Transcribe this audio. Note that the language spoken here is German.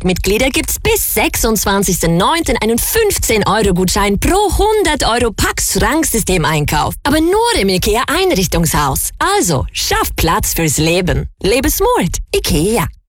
Pack-Mitglieder gibt's bis 26.09. einen 15-Euro-Gutschein pro 100 Euro Pack-Schranksystem-Einkauf. Aber nur im IKEA-Einrichtungshaus. Also, schaff Platz fürs Leben. Lebe smart. IKEA.